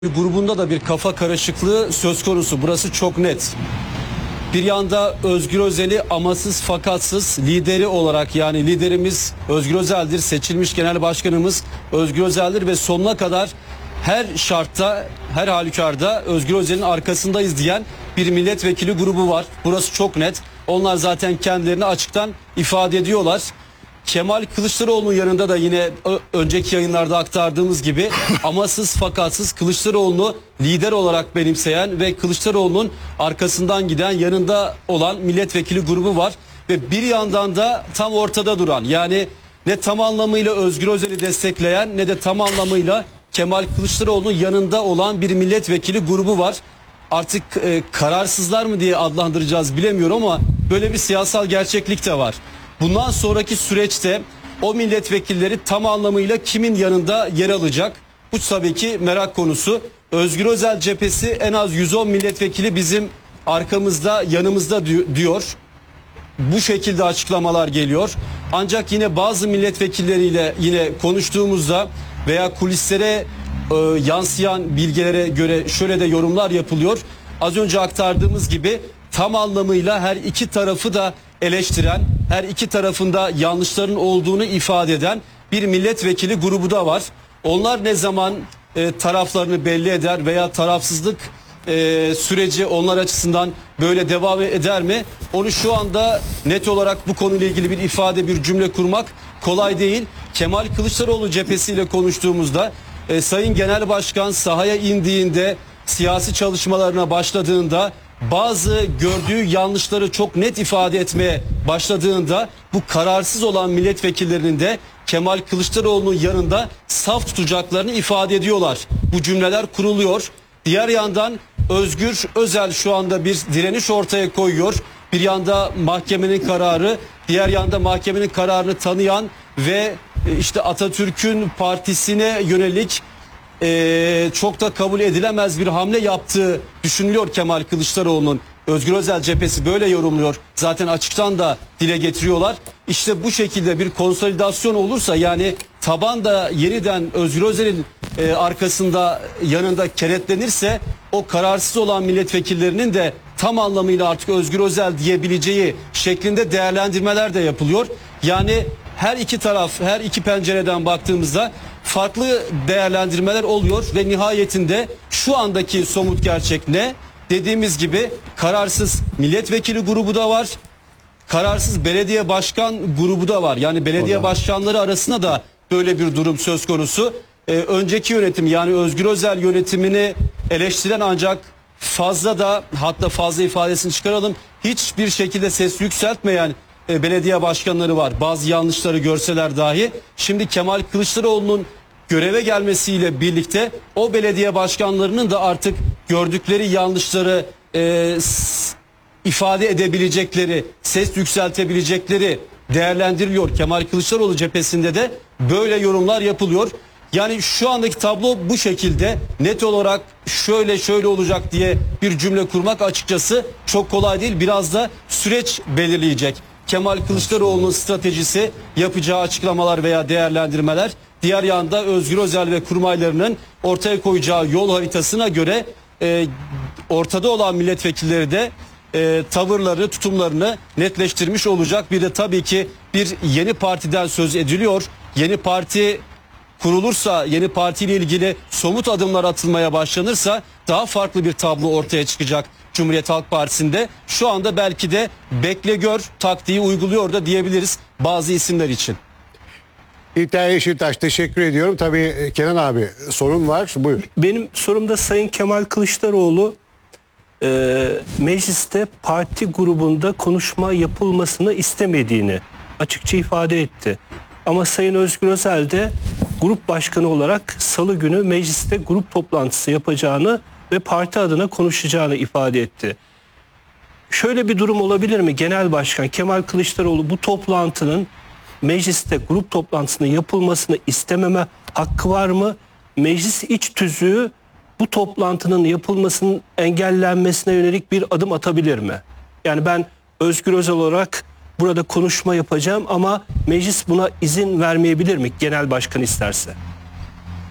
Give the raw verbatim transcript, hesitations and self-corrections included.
Grubunda da bir kafa karışıklığı söz konusu. Burası çok net. Bir yanda Özgür Özel'i amasız fakatsız lideri olarak, yani liderimiz Özgür Özel'dir, seçilmiş genel başkanımız Özgür Özel'dir ve sonuna kadar her şartta, her halükarda Özgür Özel'in arkasındayız diyen bir milletvekili grubu var. Burası çok net. Onlar zaten kendilerini açıktan ifade ediyorlar. Kemal Kılıçdaroğlu'nun yanında da yine önceki yayınlarda aktardığımız gibi amasız fakatsız Kılıçdaroğlu'nu lider olarak benimseyen ve Kılıçdaroğlu'nun arkasından giden, yanında olan milletvekili grubu var. Ve bir yandan da tam ortada duran, yani ne tam anlamıyla Özgür Özel'i destekleyen ne de tam anlamıyla Kemal Kılıçdaroğlu'nun yanında olan bir milletvekili grubu var. Artık e, kararsızlar mı diye adlandıracağız bilemiyorum ama böyle bir siyasal gerçeklik de var. Bundan sonraki süreçte o milletvekilleri tam anlamıyla kimin yanında yer alacak? Bu tabii ki merak konusu. Özgür Özel cephesi en az yüz on milletvekili bizim arkamızda, yanımızda diyor. Bu şekilde açıklamalar geliyor. Ancak yine bazı milletvekilleriyle yine konuştuğumuzda veya kulislere e, yansıyan bilgilere göre şöyle de yorumlar yapılıyor. Az önce aktardığımız gibi tam anlamıyla her iki tarafı da eleştiren, her iki tarafında yanlışların olduğunu ifade eden bir milletvekili grubu da var. Onlar ne zaman e, taraflarını belli eder veya tarafsızlık e, süreci onlar açısından böyle devam eder mi? Onu şu anda net olarak bu konuyla ilgili bir ifade, bir cümle kurmak kolay değil. Kemal Kılıçdaroğlu cephesiyle konuştuğumuzda e, Sayın Genel Başkan sahaya indiğinde, siyasi çalışmalarına başladığında, bazı gördüğü yanlışları çok net ifade etmeye başladığında bu kararsız olan milletvekillerinin de Kemal Kılıçdaroğlu'nun yanında saf tutacaklarını ifade ediyorlar. Bu cümleler kuruluyor. Diğer yandan Özgür Özel şu anda bir direniş ortaya koyuyor. Bir yanda mahkemenin kararı, diğer yanda mahkemenin kararını tanıyan ve işte Atatürk'ün partisine yönelik Ee, çok da kabul edilemez bir hamle yaptığı düşünülüyor Kemal Kılıçdaroğlu'nun. Özgür Özel cephesi böyle yorumluyor. Zaten açıktan da dile getiriyorlar. İşte bu şekilde bir konsolidasyon olursa, yani taban da yeniden Özgür Özel'in e, arkasında, yanında kenetlenirse, o kararsız olan milletvekillerinin de tam anlamıyla artık Özgür Özel diyebileceği şeklinde değerlendirmeler de yapılıyor. Yani her iki taraf, her iki pencereden baktığımızda farklı değerlendirmeler oluyor ve nihayetinde şu andaki somut gerçek ne? Dediğimiz gibi kararsız milletvekili grubu da var. Kararsız belediye başkan grubu da var. Yani belediye başkanları arasında da böyle bir durum söz konusu. Ee, önceki yönetim, yani Özgür Özel yönetimini eleştiren ancak fazla da, hatta fazla ifadesini çıkaralım, hiçbir şekilde ses yükseltmeyen e, belediye başkanları var. Bazı yanlışları görseler dahi. Şimdi Kemal Kılıçdaroğlu'nun göreve gelmesiyle birlikte o belediye başkanlarının da artık gördükleri yanlışları e, ifade edebilecekleri, ses yükseltebilecekleri değerlendiriliyor. Kemal Kılıçdaroğlu cephesinde de böyle yorumlar yapılıyor. Yani şu andaki tablo bu şekilde. Net olarak şöyle şöyle olacak diye bir cümle kurmak açıkçası çok kolay değil. Biraz da süreç belirleyecek Kemal Kılıçdaroğlu'nun stratejisi, yapacağı açıklamalar veya değerlendirmeler. Diğer yanda Özgür Özel ve kurmaylarının ortaya koyacağı yol haritasına göre e, ortada olan milletvekilleri de e, tavırları, tutumlarını netleştirmiş olacak. Bir de tabii ki bir yeni partiden söz ediliyor. Yeni parti kurulursa, yeni partiyle ilgili somut adımlar atılmaya başlanırsa daha farklı bir tablo ortaya çıkacak Cumhuriyet Halk Partisi'nde. Şu anda belki de bekle gör taktiği uyguluyor da diyebiliriz bazı isimler için. İlter Yeşiltaş, teşekkür ediyorum. Tabii Kenan abi sorun var. Buyur. Benim sorumda Sayın Kemal Kılıçdaroğlu e, mecliste parti grubunda konuşma yapılmasını istemediğini açıkça ifade etti. Ama Sayın Özgür Özel de grup başkanı olarak salı günü mecliste grup toplantısı yapacağını ve parti adına konuşacağını ifade etti. Şöyle bir durum olabilir mi? Genel Başkan Kemal Kılıçdaroğlu bu toplantının, mecliste grup toplantısının yapılmasını istememe hakkı var mı? Meclis iç tüzüğü bu toplantının yapılmasının engellenmesine yönelik bir adım atabilir mi? Yani ben Özgür Özel olarak burada konuşma yapacağım ama meclis buna izin vermeyebilir mi genel başkan isterse?